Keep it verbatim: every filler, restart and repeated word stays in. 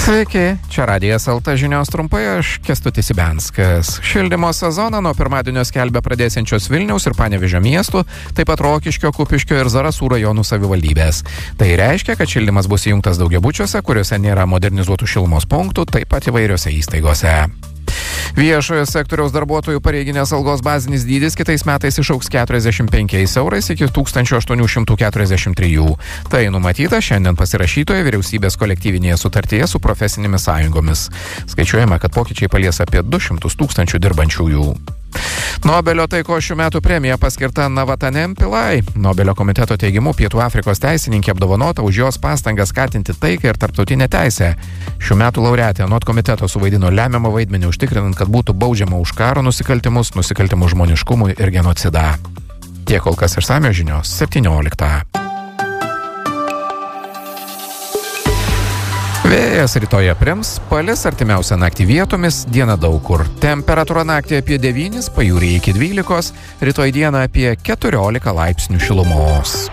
Sveiki, čia Radijas L T žinios trumpai, aš Kęstutis Ibenskas. Šildymo sezoną nuo pirmadienio skelbia pradėsiančios Vilniaus ir Panevėžio miestų, taip pat Rokiškio, Kupiškio ir Zarasų rajonų savivaldybės. Tai reiškia, kad šildymas bus įjungtas daugiabučiuose, kuriuose nėra modernizuotų šilumos punktų, taip pat įvairiose įstaigose. Viešojo sektoriaus darbuotojų pareiginės algos bazinis dydis kitais metais išaugs keturiasdešimt penkiais eurais iki tūkstančio aštuonių šimtų keturiasdešimt trijų. Tai numatyta šiandien pasirašytoje vyriausybės kolektyvinėje sutartyje su profesinėmis sąjungomis. Skaičiuojama, kad pokyčiai palies apie du šimtus tūkstančių dirbančiųjų. Nobelio taikos šių metų premija paskirta Navatanem Pillai. Nobelio komiteto teigimu Pietų Afrikos teisininkė apdovanota už jos pastangas skatinti taiką ir tarptautinę teisę. Šių metų laureatė anot komiteto suvaidino lemiamą vaidmenį užtikrinant, kad būtų baudžiama už karo nusikaltimus, nusikaltimus žmoniškumui ir genocidą. Tiek kol kas išsamios žinios septynioliktą. Vėjas rytoje prims, palis artimiausią naktį vietomis, dieną daug kur. Temperatūra naktį apie devynis, pajūryje iki dvylikos, rytoj dieną apie keturiolika laipsnių šilumos.